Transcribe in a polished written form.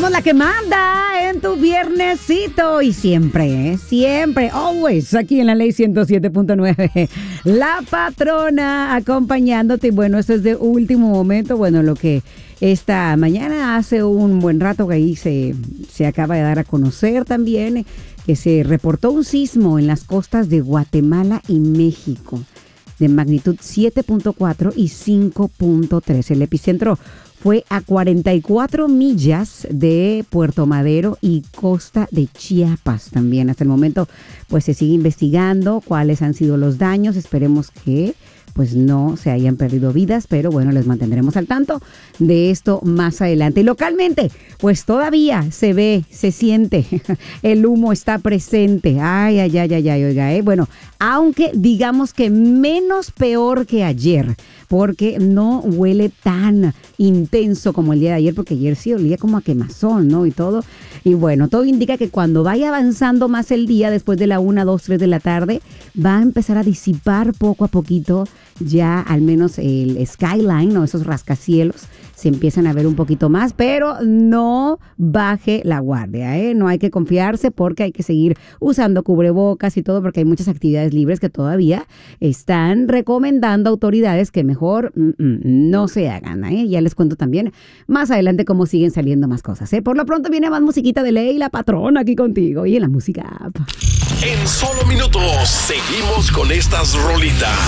somos la que manda en tu viernesito y siempre, always, aquí en la Ley 107.9, la patrona acompañándote. Y bueno, esto es de último momento, bueno, lo que esta mañana hace un buen rato que ahí se acaba de dar a conocer también, que se reportó un sismo en las costas de Guatemala y México de magnitud 7.4 y 5.3. El epicentro fue a 44 millas de Puerto Madero y costa de Chiapas también. Hasta el momento pues se sigue investigando cuáles han sido los daños. Esperemos que pues no se hayan perdido vidas, pero bueno, les mantendremos al tanto de esto más adelante. Y localmente, pues todavía se ve, se siente, el humo está presente. Ay, oiga, bueno, aunque digamos que menos peor que ayer, porque no huele tan intenso como el día de ayer, porque ayer sí olía como a quemazón, ¿no? Y todo. Y bueno, todo indica que cuando vaya avanzando más el día, después de la 1, 2, 3 de la tarde, va a empezar a disipar poco a poquito ya al menos el skyline o esos rascacielos se empiezan a ver un poquito más, pero no baje la guardia, ¿eh? No hay que confiarse porque hay que seguir usando cubrebocas y todo, porque hay muchas actividades libres que todavía están recomendando autoridades que mejor no se hagan, ¿eh? Ya les cuento también más adelante cómo siguen saliendo más cosas, ¿eh? Por lo pronto viene más musiquita de Ley, la patrona aquí contigo y en la música app. En solo minutos seguimos con estas rolitas.